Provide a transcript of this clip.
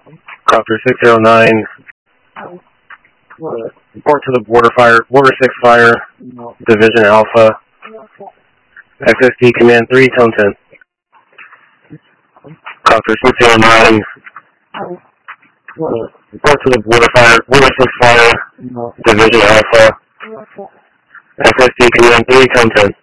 Copter 609. Report to the Border 6 Fire, Division Alpha. XSD Command 3, Tone 10. Copter 609. Report to the Border 6 Fire, Division Alpha. XSD Command 3, Tone 10.